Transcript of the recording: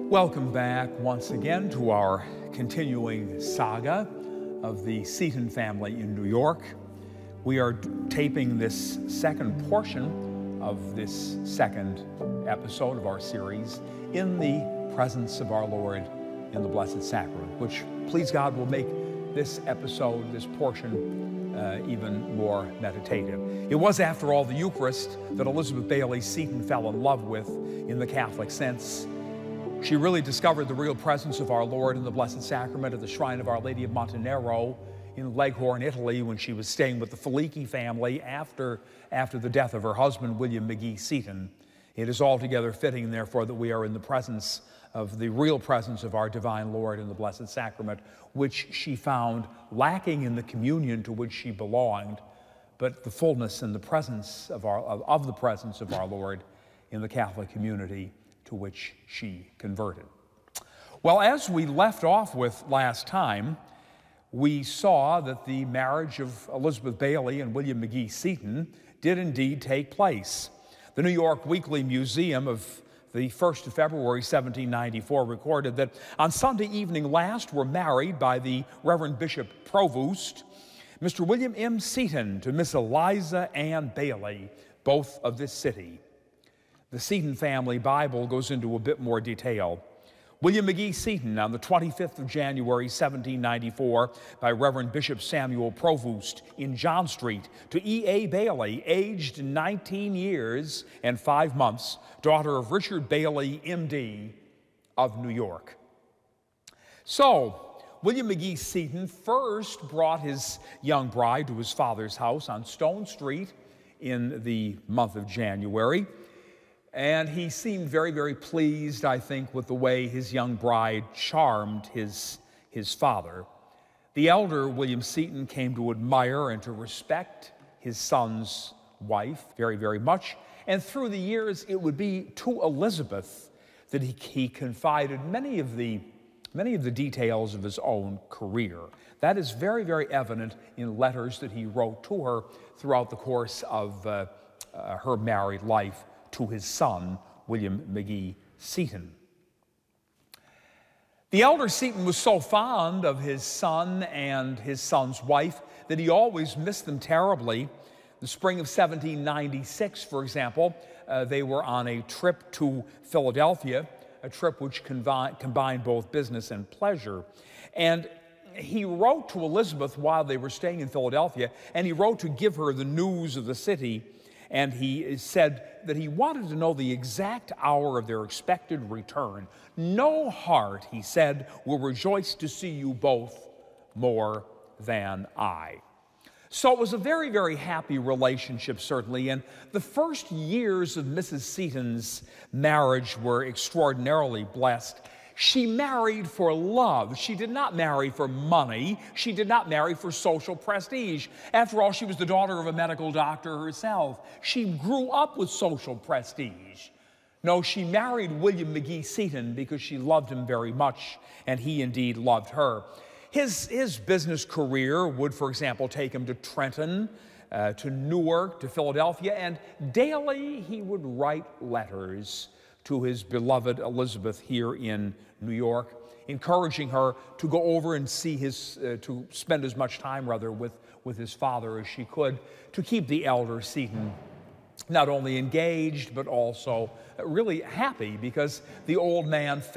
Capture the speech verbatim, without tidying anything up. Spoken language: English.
Welcome back once again to our continuing saga of the Seton family in New York. We are taping this second portion of this second episode of our series in the presence of our Lord in the Blessed Sacrament, which, please God, will make this episode, this portion, uh, even more meditative. It was, after all, the Eucharist that Elizabeth Bailey Seton fell in love with in the Catholic sense. She really discovered the real presence of our Lord in the Blessed Sacrament at the shrine of Our Lady of Montenero in Leghorn, Italy, when she was staying with the Felici family after, after the death of her husband, William McGee Seton. It is altogether fitting, therefore, that we are in the presence of the real presence of our divine Lord in the Blessed Sacrament, which she found lacking in the communion to which she belonged, but the fullness and the presence of, our, of, of the presence of our Lord in the Catholic community to which she converted. Well, as we left off with last time, we saw that the marriage of Elizabeth Bailey and William McGee Seton did indeed take place. The New York Weekly Museum of the first of February seventeen ninety-four recorded that on Sunday evening last were married by the Reverend Bishop Provoost, Mister William M. Seton to Miss Eliza Ann Bailey, both of this city. The Seton family Bible goes into a bit more detail. William McGee Seton on the twenty-fifth of January seventeen ninety-four by Reverend Bishop Samuel Provoost in John Street to E A Bailey, aged nineteen years and five months, daughter of Richard Bailey, M D, of New York. So, William McGee Seton first brought his young bride to his father's house on Stone Street in the month of January. And he seemed very, very pleased, I think, with the way his young bride charmed his, his father. The elder, William Seton, came to admire and to respect his son's wife very, very much. And through the years, it would be to Elizabeth that he, he confided many of the, many of the details of his own career. That is very, very evident in letters that he wrote to her throughout the course of uh, uh, her married life to his son, William McGee Seton. The elder Seton was so fond of his son and his son's wife that he always missed them terribly. The spring of seventeen ninety-six, for example, uh, they were on a trip to Philadelphia, a trip which convi- combined both business and pleasure. And he wrote to Elizabeth while they were staying in Philadelphia, and he wrote to give her the news of the city. And he said that he wanted to know the exact hour of their expected return. No heart, he said, will rejoice to see you both more than I. So it was a very, very happy relationship, certainly, and the first years of Missus Seton's marriage were extraordinarily blessed. She married for love. She did not marry for money. She did not marry for social prestige. After all, she was the daughter of a medical doctor herself. She grew up with social prestige. No, she married William McGee Seton because she loved him very much, and he indeed loved her. His, his business career would, for example, take him to Trenton, uh, to Newark, to Philadelphia, and daily he would write letters to his beloved Elizabeth here in New York, encouraging her to go over and see his, uh, to spend as much time, rather, with, with his father as she could, to keep the elder Seton not only engaged, but also really happy, because the old man